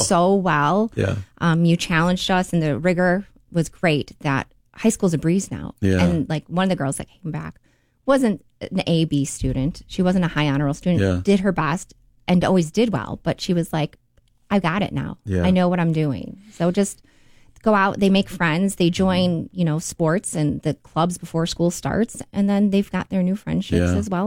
so well. Yeah. You challenged us, and the rigor was great. That high school's a breeze now. Yeah. And like one of the girls that came back wasn't an A/B student. She wasn't a high honor roll student. Yeah. Did her best and always did well, but she was like, I got it now. Yeah. I know what I'm doing. So just go out. They make friends. They join, sports and the clubs before school starts, and then they've got their new friendships Yeah. as well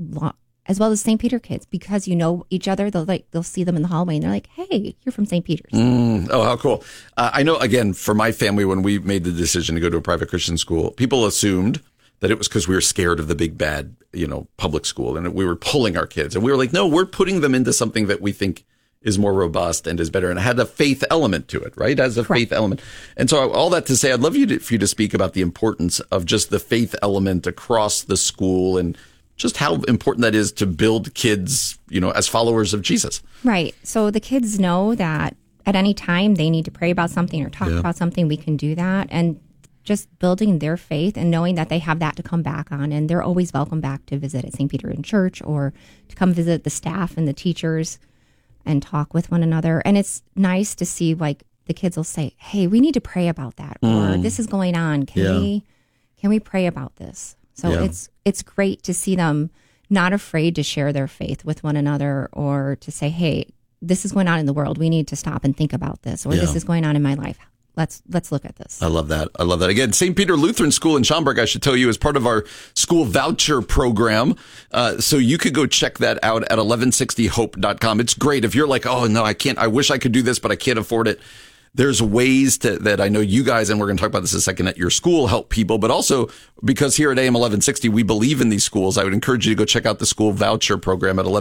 as St. Peter kids, because you know each other. They'll see them in the hallway and they're like, "Hey, you're from St. Peter's." Oh, how cool! I know. Again, for my family, when we made the decision to go to a private Christian school, people assumed that it was because we were scared of the big bad, public school, and we were pulling our kids, and we were like, "No, we're putting them into something that we think is more robust and is better," and it had a faith element to it, right? As a faith element. And so all that to say, I'd love for you to speak about the importance of just the faith element across the school and just how important that is to build kids, as followers of Jesus. Right. So the kids know that at any time they need to pray about something or talk about something, we can do that. And just building their faith and knowing that they have that to come back on. And they're always welcome back to visit at St. Peter in church, or to come visit the staff and the teachers and talk with one another. And it's nice to see, like, the kids will say, "Hey, we need to pray about that," or "This is going on. Can we pray about this?" So it's great to see them not afraid to share their faith with one another, or to say, "Hey, this is going on in the world. We need to stop and think about this," or "This is going on in my life. Let's look at this." I love that. Again, St. Peter Lutheran School in Schaumburg, I should tell you, is part of our school voucher program. So you could go check that out at 1160hope.com. It's great. If you're like, "Oh, no, I can't. I wish I could do this, but I can't afford it." There's ways that I know you guys, and we're going to talk about this in a second, at your school help people, but also because here at AM 1160, we believe in these schools. I would encourage you to go check out the school voucher program at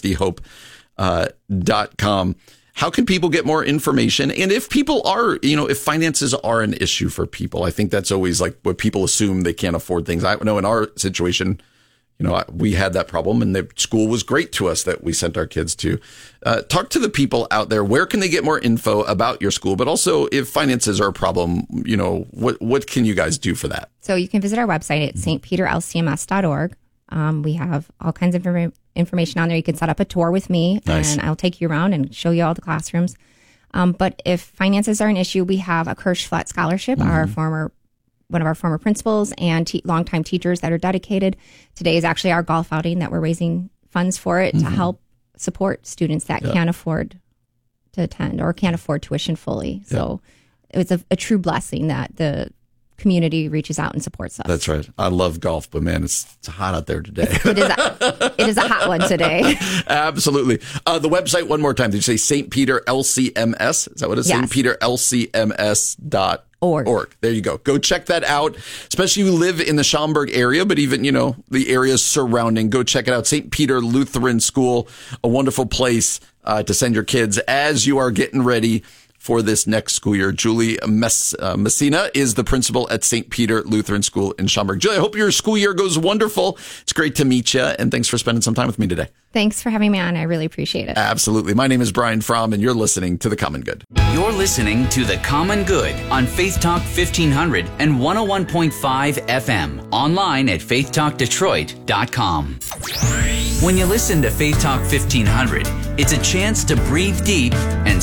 1160hope.com. How can people get more information? And if people are, if finances are an issue for people, I think that's always like what people assume, they can't afford things. I know in our situation, we had that problem, and the school was great to us that we sent our kids to. Talk to the people out there. Where can they get more info about your school? But also, if finances are a problem, what can you guys do for that? So you can visit our website at stpeterlcms.org. We have all kinds of information on there. You can set up a tour with me, and I'll take you around and show you all the classrooms. But if finances are an issue, we have a Kirschflat Scholarship. One of our former principals and longtime teachers that are dedicated. Today is actually our golf outing that we're raising funds for it to help support students that can't afford to attend or can't afford tuition fully. So it's a true blessing that the community reaches out and supports us. That's right. I love golf, but man, it's hot out there today. It is a hot one today. Absolutely. The website, one more time. Did you say St. Peter LCMS? Is that what it is? Yes. stpeterlcms.org. There you go. Go check that out. Especially if you live in the Schaumburg area, but even, the areas surrounding, go check it out. St. Peter Lutheran School, a wonderful place to send your kids as you are getting ready for this next school year. Julie Messina is the principal at St. Peter Lutheran School in Schaumburg. Julie, I hope your school year goes wonderful. It's great to meet you, and thanks for spending some time with me today. Thanks for having me on. I really appreciate it. Absolutely. My name is Brian Fromm, and you're listening to The Common Good. You're listening to The Common Good on Faith Talk 1500 and 101.5 FM. Online at faithtalkdetroit.com. When you listen to Faith Talk 1500, it's a chance to breathe deep and